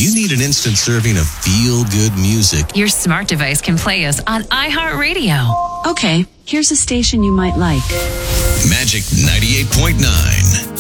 you need an instant serving of feel-good music, your smart device can play us on iHeartRadio. Okay, here's a station you might like. Magic 98.9.